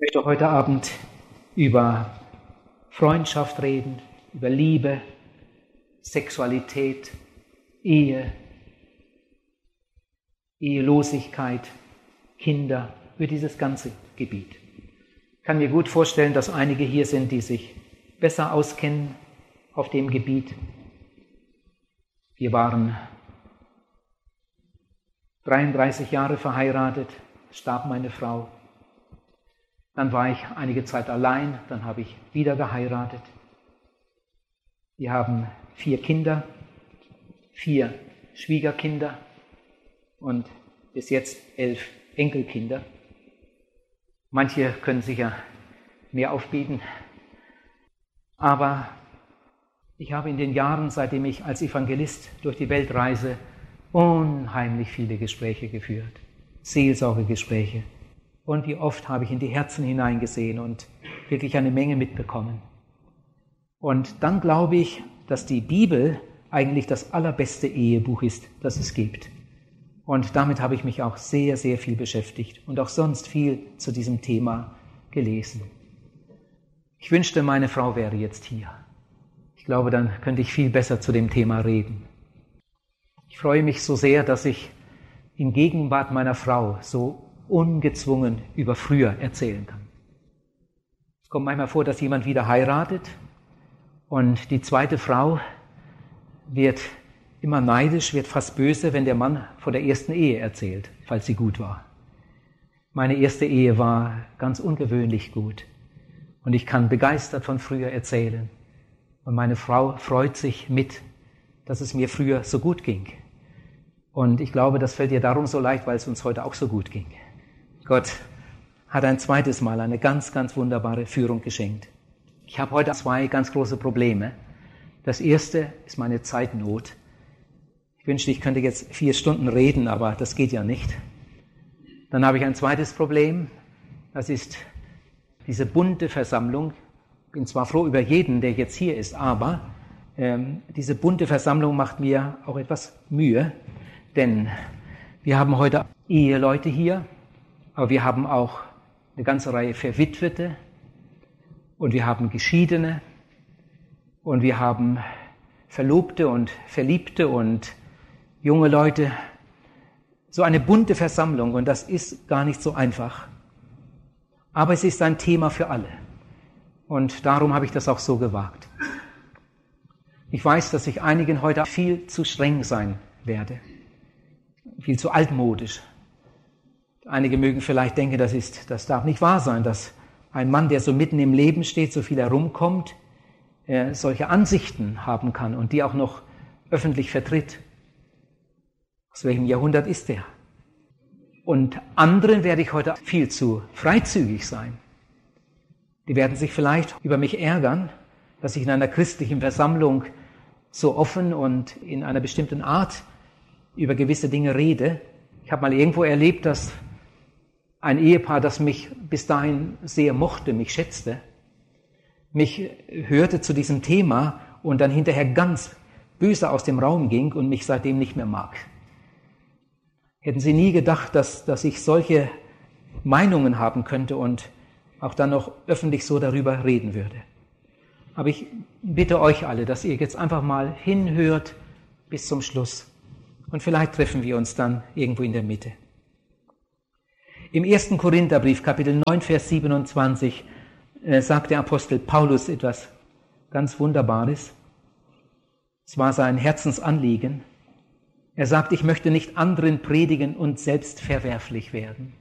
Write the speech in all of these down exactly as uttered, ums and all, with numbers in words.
Ich möchte heute Abend über Freundschaft reden, über Liebe, Sexualität, Ehe, Ehelosigkeit, Kinder, über dieses ganze Gebiet. Ich kann mir gut vorstellen, dass einige hier sind, die sich besser auskennen auf dem Gebiet. Wir waren dreiunddreißig Jahre verheiratet, starb meine Frau. Dann war ich einige Zeit allein, dann habe ich wieder geheiratet. Wir haben vier Kinder, vier Schwiegerkinder und bis jetzt elf Enkelkinder. Manche können sicher mehr aufbieten. Aber ich habe in den Jahren, seitdem ich als Evangelist durch die Welt reise, unheimlich viele Gespräche geführt, Seelsorgegespräche. Und wie oft habe ich in die Herzen hineingesehen und wirklich eine Menge mitbekommen. Und dann glaube ich, dass die Bibel eigentlich das allerbeste Ehebuch ist, das es gibt. Und damit habe ich mich auch sehr, sehr viel beschäftigt und auch sonst viel zu diesem Thema gelesen. Ich wünschte, meine Frau wäre jetzt hier. Ich glaube, dann könnte ich viel besser zu dem Thema reden. Ich freue mich so sehr, dass ich in Gegenwart meiner Frau so ungezwungen über früher erzählen kann. Es kommt manchmal vor, dass jemand wieder heiratet und die zweite Frau wird immer neidisch, wird fast böse, wenn der Mann von der ersten Ehe erzählt, falls sie gut war. Meine erste Ehe war ganz ungewöhnlich gut und ich kann begeistert von früher erzählen. Und meine Frau freut sich mit, dass es mir früher so gut ging. Und ich glaube, das fällt ihr darum so leicht, weil es uns heute auch so gut ging. Gott hat ein zweites Mal eine ganz, ganz wunderbare Führung geschenkt. Ich habe heute zwei ganz große Probleme. Das erste ist meine Zeitnot. Ich wünschte, ich könnte jetzt vier Stunden reden, aber das geht ja nicht. Dann habe ich ein zweites Problem. Das ist diese bunte Versammlung. Ich bin zwar froh über jeden, der jetzt hier ist, aber ähm, diese bunte Versammlung macht mir auch etwas Mühe. Denn wir haben heute Eheleute hier, aber wir haben auch eine ganze Reihe Verwitwete und wir haben Geschiedene und wir haben Verlobte und Verliebte und junge Leute. So eine bunte Versammlung und das ist gar nicht so einfach. Aber es ist ein Thema für alle und darum habe ich das auch so gewagt. Ich weiß, dass ich einigen heute viel zu streng sein werde, viel zu altmodisch. Einige mögen vielleicht denken, das ist, das darf nicht wahr sein, dass ein Mann, der so mitten im Leben steht, so viel herumkommt, äh, solche Ansichten haben kann und die auch noch öffentlich vertritt. Aus welchem Jahrhundert ist er? Und anderen werde ich heute viel zu freizügig sein. Die werden sich vielleicht über mich ärgern, dass ich in einer christlichen Versammlung so offen und in einer bestimmten Art über gewisse Dinge rede. Ich habe mal irgendwo erlebt, dass ein Ehepaar, das mich bis dahin sehr mochte, mich schätzte, mich hörte zu diesem Thema und dann hinterher ganz böse aus dem Raum ging und mich seitdem nicht mehr mag. Hätten Sie nie gedacht, dass, dass ich solche Meinungen haben könnte und auch dann noch öffentlich so darüber reden würde. Aber ich bitte euch alle, dass ihr jetzt einfach mal hinhört bis zum Schluss. Und vielleicht treffen wir uns dann irgendwo in der Mitte. Im ersten Korintherbrief, Kapitel neun, Vers siebenundzwanzig, äh, sagt der Apostel Paulus etwas ganz Wunderbares. Es war sein Herzensanliegen. Er sagt, ich möchte nicht anderen predigen und selbst verwerflich werden.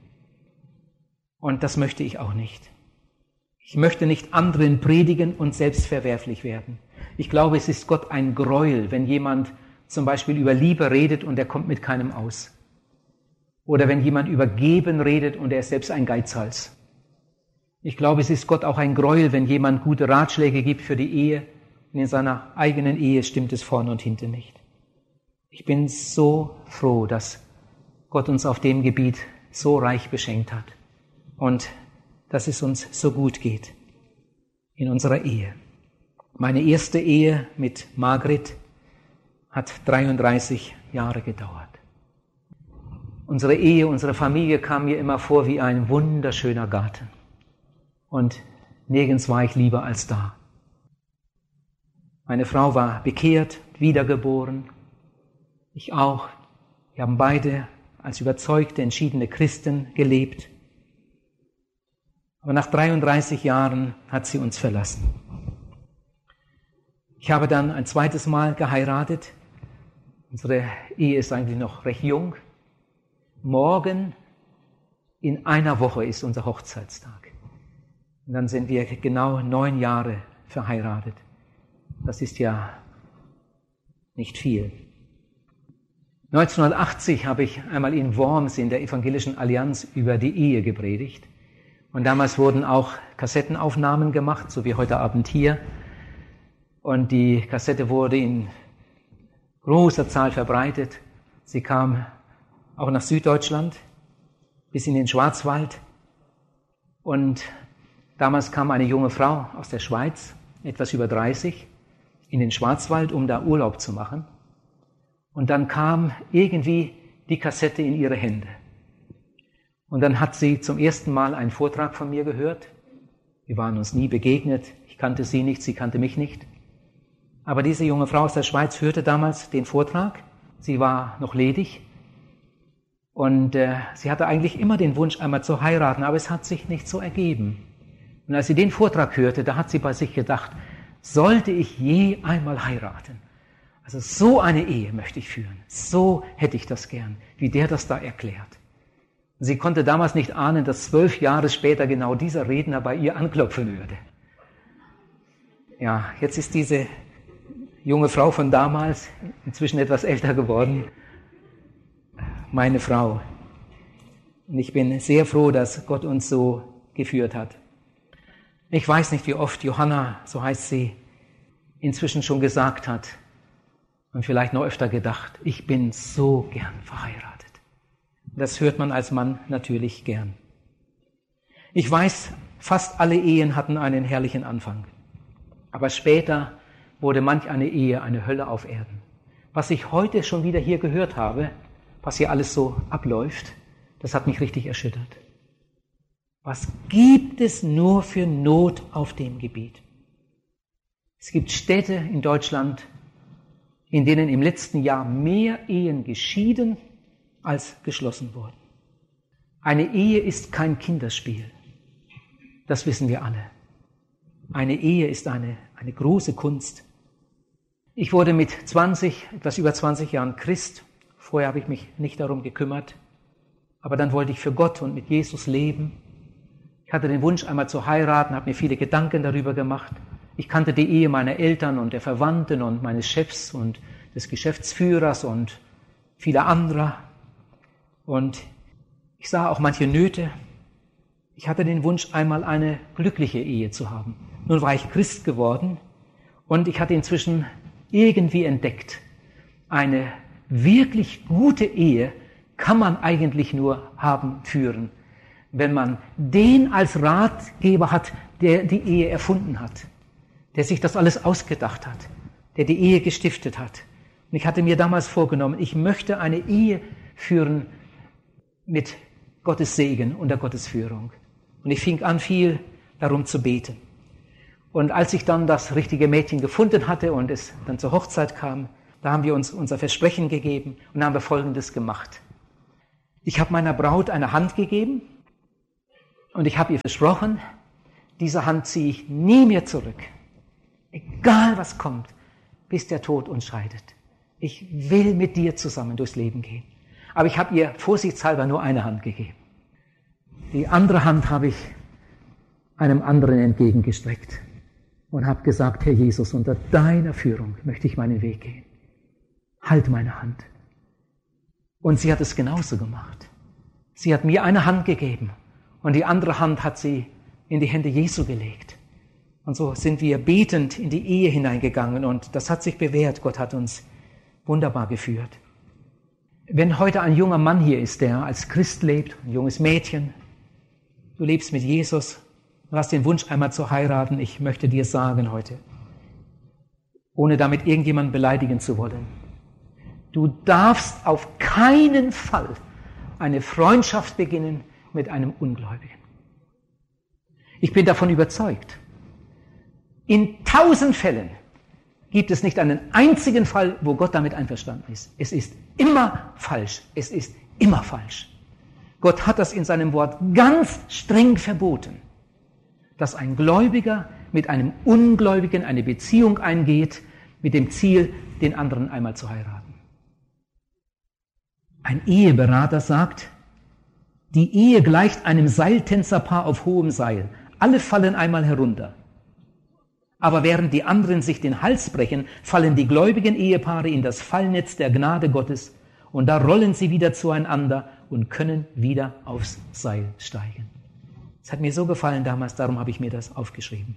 Und das möchte ich auch nicht. Ich möchte nicht anderen predigen und selbst verwerflich werden. Ich glaube, es ist Gott ein Gräuel, wenn jemand zum Beispiel über Liebe redet und er kommt mit keinem aus. Oder wenn jemand über Geben redet und er ist selbst ein Geizhals. Ich glaube, es ist Gott auch ein Gräuel, wenn jemand gute Ratschläge gibt für die Ehe und in seiner eigenen Ehe stimmt es vorne und hinten nicht. Ich bin so froh, dass Gott uns auf dem Gebiet so reich beschenkt hat und dass es uns so gut geht in unserer Ehe. Meine erste Ehe mit Margret hat dreiunddreißig Jahre gedauert. Unsere Ehe, unsere Familie kam mir immer vor wie ein wunderschöner Garten. Und nirgends war ich lieber als da. Meine Frau war bekehrt, wiedergeboren. Ich auch. Wir haben beide als überzeugte, entschiedene Christen gelebt. Aber nach dreiunddreißig Jahren hat sie uns verlassen. Ich habe dann ein zweites Mal geheiratet. Unsere Ehe ist eigentlich noch recht jung. Morgen in einer Woche ist unser Hochzeitstag. Und dann sind wir genau neun Jahre verheiratet. Das ist ja nicht viel. neunzehnhundertachtzig habe ich einmal in Worms in der Evangelischen Allianz über die Ehe gepredigt. Und damals wurden auch Kassettenaufnahmen gemacht, so wie heute Abend hier. Und die Kassette wurde in großer Zahl verbreitet. Sie kam auch nach Süddeutschland, bis in den Schwarzwald. Und damals kam eine junge Frau aus der Schweiz, etwas über dreißig, in den Schwarzwald, um da Urlaub zu machen. Und dann kam irgendwie die Kassette in ihre Hände. Und dann hat sie zum ersten Mal einen Vortrag von mir gehört. Wir waren uns nie begegnet. Ich kannte sie nicht, sie kannte mich nicht. Aber diese junge Frau aus der Schweiz hörte damals den Vortrag. Sie war noch ledig. Und äh, sie hatte eigentlich immer den Wunsch, einmal zu heiraten, aber es hat sich nicht so ergeben. Und als sie den Vortrag hörte, da hat sie bei sich gedacht, sollte ich je einmal heiraten? Also so eine Ehe möchte ich führen. So hätte ich das gern, wie der das da erklärt. Sie konnte damals nicht ahnen, dass zwölf Jahre später genau dieser Redner bei ihr anklopfen würde. Ja, jetzt ist diese junge Frau von damals, inzwischen etwas älter geworden, meine Frau. Und ich bin sehr froh, dass Gott uns so geführt hat. Ich weiß nicht, wie oft Johanna, so heißt sie, inzwischen schon gesagt hat und vielleicht noch öfter gedacht, ich bin so gern verheiratet. Das hört man als Mann natürlich gern. Ich weiß, fast alle Ehen hatten einen herrlichen Anfang. Aber später wurde manch eine Ehe eine Hölle auf Erden. Was ich heute schon wieder hier gehört habe, was hier alles so abläuft, das hat mich richtig erschüttert. Was gibt es nur für Not auf dem Gebiet? Es gibt Städte in Deutschland, in denen im letzten Jahr mehr Ehen geschieden als geschlossen wurden. Eine Ehe ist kein Kinderspiel. Das wissen wir alle. Eine Ehe ist eine, eine große Kunst. Ich wurde mit zwanzig, etwas über zwanzig Jahren Christ. Vorher habe ich mich nicht darum gekümmert. Aber dann wollte ich für Gott und mit Jesus leben. Ich hatte den Wunsch, einmal zu heiraten, habe mir viele Gedanken darüber gemacht. Ich kannte die Ehe meiner Eltern und der Verwandten und meines Chefs und des Geschäftsführers und vieler anderer. Und ich sah auch manche Nöte. Ich hatte den Wunsch, einmal eine glückliche Ehe zu haben. Nun war ich Christ geworden und ich hatte inzwischen irgendwie entdeckt, eine wirklich gute Ehe kann man eigentlich nur haben, führen, wenn man den als Ratgeber hat, der die Ehe erfunden hat, der sich das alles ausgedacht hat, der die Ehe gestiftet hat. Und ich hatte mir damals vorgenommen, ich möchte eine Ehe führen mit Gottes Segen und der Gottes Führung. Und ich fing an, viel darum zu beten. Und als ich dann das richtige Mädchen gefunden hatte und es dann zur Hochzeit kam, da haben wir uns unser Versprechen gegeben und haben wir Folgendes gemacht. Ich habe meiner Braut eine Hand gegeben und ich habe ihr versprochen, diese Hand ziehe ich nie mehr zurück. Egal was kommt, bis der Tod uns scheidet. Ich will mit dir zusammen durchs Leben gehen. Aber ich habe ihr vorsichtshalber nur eine Hand gegeben. Die andere Hand habe ich einem anderen entgegengestreckt und habe gesagt, Herr Jesus, unter deiner Führung möchte ich meinen Weg gehen. Halt meine Hand. Und sie hat es genauso gemacht. Sie hat mir eine Hand gegeben und die andere Hand hat sie in die Hände Jesu gelegt. Und so sind wir betend in die Ehe hineingegangen und das hat sich bewährt. Gott hat uns wunderbar geführt. Wenn heute ein junger Mann hier ist, der als Christ lebt, ein junges Mädchen, du lebst mit Jesus, du hast den Wunsch, einmal zu heiraten, ich möchte dir sagen heute, ohne damit irgendjemanden beleidigen zu wollen, du darfst auf keinen Fall eine Freundschaft beginnen mit einem Ungläubigen. Ich bin davon überzeugt. In tausend Fällen gibt es nicht einen einzigen Fall, wo Gott damit einverstanden ist. Es ist immer falsch. Es ist immer falsch. Gott hat das in seinem Wort ganz streng verboten, dass ein Gläubiger mit einem Ungläubigen eine Beziehung eingeht, mit dem Ziel, den anderen einmal zu heiraten. Ein Eheberater sagt, die Ehe gleicht einem Seiltänzerpaar auf hohem Seil. Alle fallen einmal herunter. Aber während die anderen sich den Hals brechen, fallen die gläubigen Ehepaare in das Fallnetz der Gnade Gottes und da rollen sie wieder zueinander und können wieder aufs Seil steigen. Das hat mir so gefallen damals, darum habe ich mir das aufgeschrieben.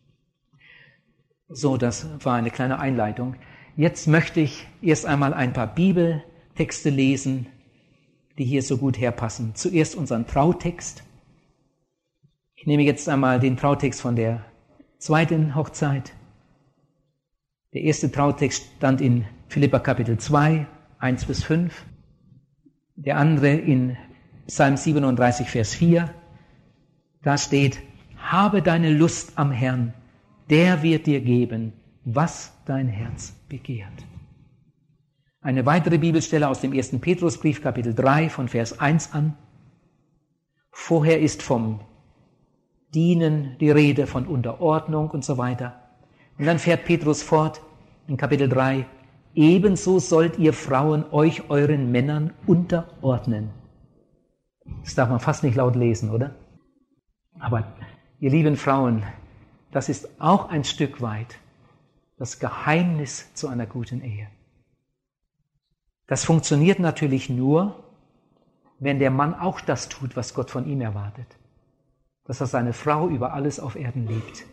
So, das war eine kleine Einleitung. Jetzt möchte ich erst einmal ein paar Bibeltexte lesen, die hier so gut herpassen. Zuerst unseren Trautext. Ich nehme jetzt einmal den Trautext von der zweiten Hochzeit. Der erste Trautext stand in Philipper Kapitel zwei, eins bis fünf. Der andere in Psalm siebenunddreißig, Vers vier. Da steht, habe deine Lust am Herrn, der wird dir geben, was dein Herz begehrt. Eine weitere Bibelstelle aus dem ersten Petrusbrief, Kapitel drei, von Vers eins an. Vorher ist vom Dienen die Rede, von Unterordnung und so weiter. Und dann fährt Petrus fort in Kapitel drei, ebenso sollt ihr Frauen euch euren Männern unterordnen. Das darf man fast nicht laut lesen, oder? Aber ihr lieben Frauen, das ist auch ein Stück weit das Geheimnis zu einer guten Ehe. Das funktioniert natürlich nur, wenn der Mann auch das tut, was Gott von ihm erwartet. Dass er seine Frau über alles auf Erden liebt.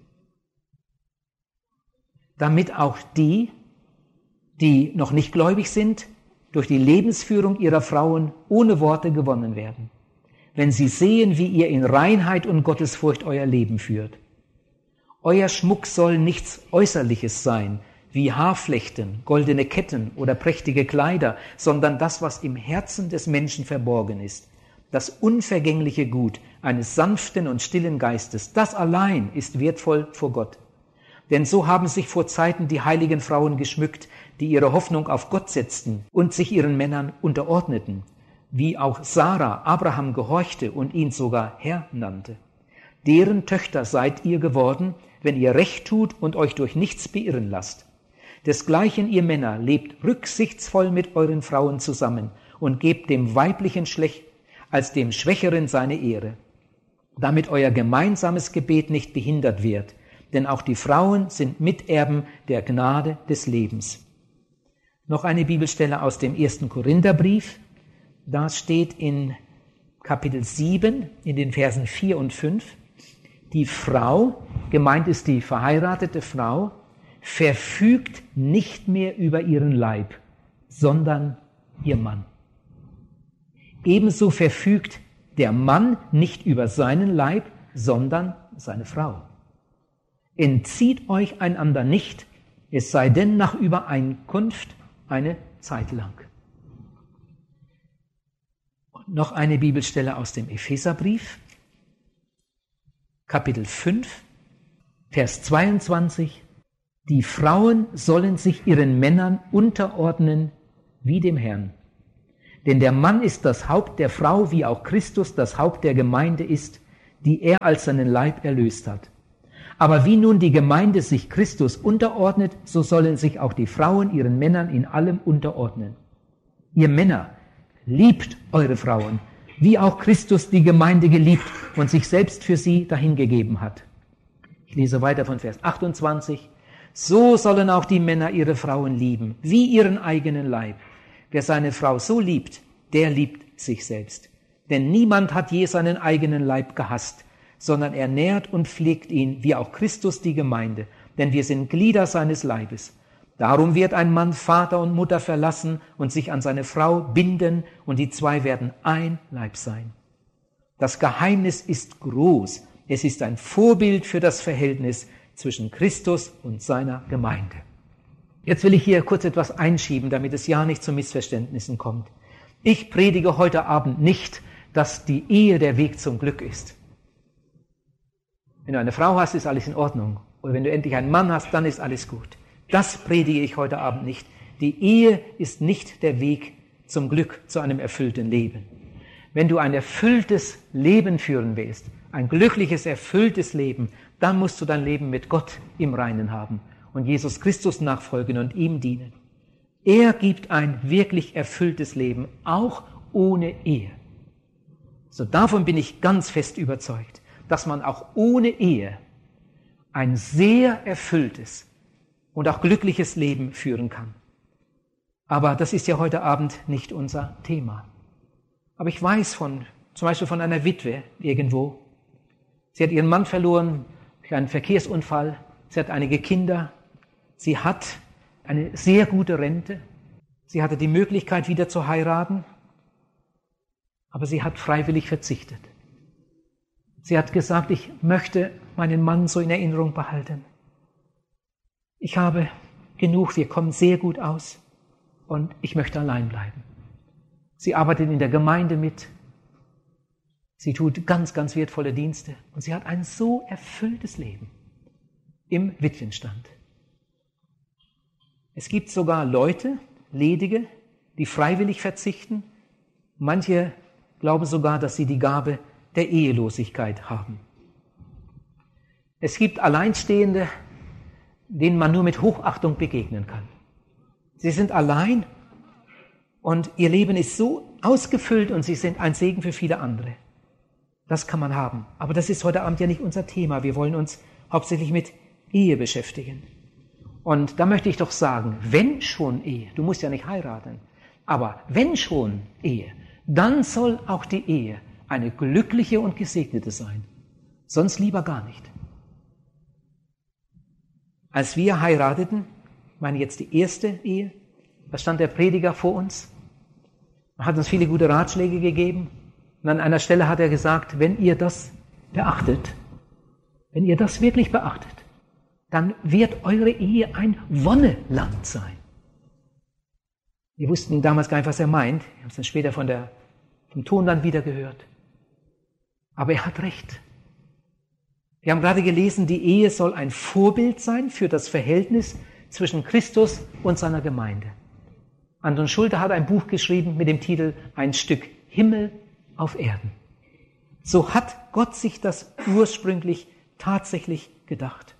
Damit auch die, die noch nicht gläubig sind, durch die Lebensführung ihrer Frauen ohne Worte gewonnen werden. Wenn sie sehen, wie ihr in Reinheit und Gottesfurcht euer Leben führt. Euer Schmuck soll nichts Äußerliches sein, wie Haarflechten, goldene Ketten oder prächtige Kleider, sondern das, was im Herzen des Menschen verborgen ist. Das unvergängliche Gut eines sanften und stillen Geistes, das allein ist wertvoll vor Gott. Denn so haben sich vor Zeiten die heiligen Frauen geschmückt, die ihre Hoffnung auf Gott setzten und sich ihren Männern unterordneten, wie auch Sarah Abraham gehorchte und ihn sogar Herr nannte. Deren Töchter seid ihr geworden, wenn ihr Recht tut und euch durch nichts beirren lasst. Desgleichen ihr Männer, lebt rücksichtsvoll mit euren Frauen zusammen und gebt dem weiblichen Geschlecht als dem Schwächeren seine Ehre, damit euer gemeinsames Gebet nicht behindert wird, denn auch die Frauen sind Miterben der Gnade des Lebens. Noch eine Bibelstelle aus dem ersten Korintherbrief, da steht in Kapitel sieben, in den Versen vier und fünf, die Frau, gemeint ist die verheiratete Frau, verfügt nicht mehr über ihren Leib, sondern ihr Mann. Ebenso verfügt der Mann nicht über seinen Leib, sondern seine Frau. Entzieht euch einander nicht, es sei denn nach Übereinkunft eine Zeit lang. Und noch eine Bibelstelle aus dem Epheserbrief, Kapitel fünf, Vers zweiundzwanzig. Die Frauen sollen sich ihren Männern unterordnen wie dem Herrn. Denn der Mann ist das Haupt der Frau, wie auch Christus das Haupt der Gemeinde ist, die er als seinen Leib erlöst hat. Aber wie nun die Gemeinde sich Christus unterordnet, so sollen sich auch die Frauen ihren Männern in allem unterordnen. Ihr Männer, liebt eure Frauen, wie auch Christus die Gemeinde geliebt und sich selbst für sie dahingegeben hat. Ich lese weiter von Vers achtundzwanzig. So sollen auch die Männer ihre Frauen lieben, wie ihren eigenen Leib. Wer seine Frau so liebt, der liebt sich selbst. Denn niemand hat je seinen eigenen Leib gehasst, sondern er nährt und pflegt ihn, wie auch Christus die Gemeinde. Denn wir sind Glieder seines Leibes. Darum wird ein Mann Vater und Mutter verlassen und sich an seine Frau binden, und die zwei werden ein Leib sein. Das Geheimnis ist groß. Es ist ein Vorbild für das Verhältnis zwischen Christus und seiner Gemeinde. Jetzt will ich hier kurz etwas einschieben, damit es ja nicht zu Missverständnissen kommt. Ich predige heute Abend nicht, dass die Ehe der Weg zum Glück ist. Wenn du eine Frau hast, ist alles in Ordnung. Oder wenn du endlich einen Mann hast, dann ist alles gut. Das predige ich heute Abend nicht. Die Ehe ist nicht der Weg zum Glück, zu einem erfüllten Leben. Wenn du ein erfülltes Leben führen willst, ein glückliches, erfülltes Leben, dann musst du dein Leben mit Gott im Reinen haben und Jesus Christus nachfolgen und ihm dienen. Er gibt ein wirklich erfülltes Leben, auch ohne Ehe. So davon bin ich ganz fest überzeugt, dass man auch ohne Ehe ein sehr erfülltes und auch glückliches Leben führen kann. Aber das ist ja heute Abend nicht unser Thema. Aber ich weiß von, zum Beispiel von einer Witwe irgendwo, sie hat ihren Mann verloren durch einen Verkehrsunfall, sie hat einige Kinder, sie hat eine sehr gute Rente, sie hatte die Möglichkeit wieder zu heiraten, aber sie hat freiwillig verzichtet. Sie hat gesagt, ich möchte meinen Mann so in Erinnerung behalten. Ich habe genug, wir kommen sehr gut aus und ich möchte allein bleiben. Sie arbeitet in der Gemeinde mit, sie tut ganz, ganz wertvolle Dienste und sie hat ein so erfülltes Leben im Witwenstand. Es gibt sogar Leute, Ledige, die freiwillig verzichten. Manche glauben sogar, dass sie die Gabe der Ehelosigkeit haben. Es gibt Alleinstehende, denen man nur mit Hochachtung begegnen kann. Sie sind allein und ihr Leben ist so ausgefüllt und sie sind ein Segen für viele andere. Das kann man haben. Aber das ist heute Abend ja nicht unser Thema. Wir wollen uns hauptsächlich mit Ehe beschäftigen. Und da möchte ich doch sagen, wenn schon Ehe, du musst ja nicht heiraten, aber wenn schon Ehe, dann soll auch die Ehe eine glückliche und gesegnete sein. Sonst lieber gar nicht. Als wir heirateten, ich meine jetzt die erste Ehe, da stand der Prediger vor uns, er hat uns viele gute Ratschläge gegeben und an einer Stelle hat er gesagt, wenn ihr das beachtet, wenn ihr das wirklich beachtet, dann wird eure Ehe ein Wonneland sein. Wir wussten damals gar nicht, was er meint. Wir haben es dann später von der, vom Ton dann wieder gehört. Aber er hat recht. Wir haben gerade gelesen, die Ehe soll ein Vorbild sein für das Verhältnis zwischen Christus und seiner Gemeinde. Anton Schulte hat ein Buch geschrieben mit dem Titel Ein Stück Himmel auf Erden. So hat Gott sich das ursprünglich tatsächlich gedacht.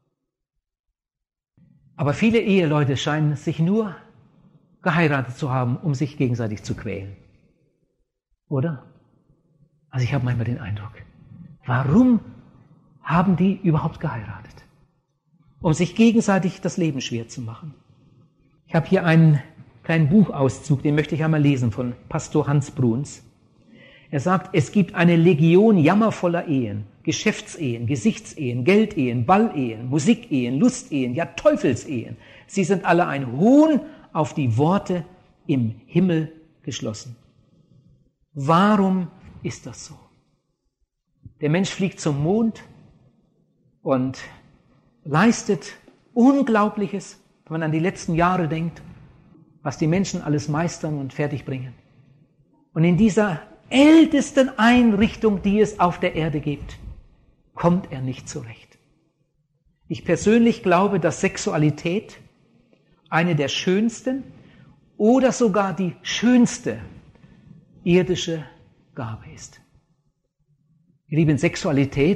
Aber viele Eheleute scheinen sich nur geheiratet zu haben, um sich gegenseitig zu quälen. Oder? Also ich habe manchmal den Eindruck, warum haben die überhaupt geheiratet? Um sich gegenseitig das Leben schwer zu machen. Ich habe hier einen kleinen Buchauszug, den möchte ich einmal lesen, von Pastor Hans Bruns. Er sagt, es gibt eine Legion jammervoller Ehen, Geschäftsehen, Gesichtsehen, Geldehen, Ballehen, Musikehen, Lustehen, ja Teufelsehen. Sie sind alle ein Hohn auf die Worte im Himmel geschlossen. Warum ist das so? Der Mensch fliegt zum Mond und leistet Unglaubliches, wenn man an die letzten Jahre denkt, was die Menschen alles meistern und fertigbringen. Und in dieser ältesten Einrichtung, die es auf der Erde gibt, kommt er nicht zurecht. Ich persönlich glaube, dass Sexualität eine der schönsten oder sogar die schönste irdische Gabe ist. Ihr Lieben, Sexualität